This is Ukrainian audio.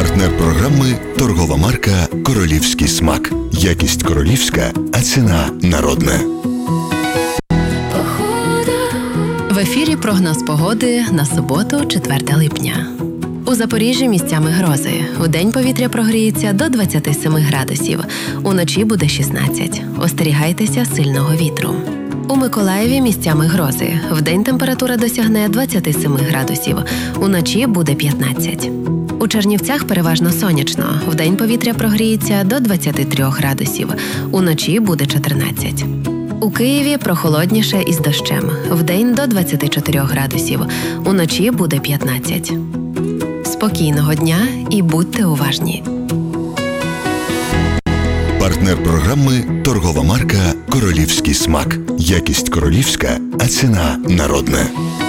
Партнер програми – торгова марка «Королівський смак». Якість королівська, а ціна народна. В ефірі прогноз погоди на суботу, 4 липня. У Запоріжжі місцями грози. Удень повітря прогріється до 27 градусів. Уночі буде 16. Остерігайтеся сильного вітру. У Миколаєві місцями грози. Вдень температура досягне 27 градусів. Уночі буде 15. У Чернівцях переважно сонячно. Вдень повітря прогріється до 23 градусів. Уночі буде 14. У Києві прохолодніше із дощем. Вдень до 24 градусів. Уночі буде 15. Спокійного дня і будьте уважні. Партнер програми – торгова марка «Королівський смак». Якість королівська, а ціна народна.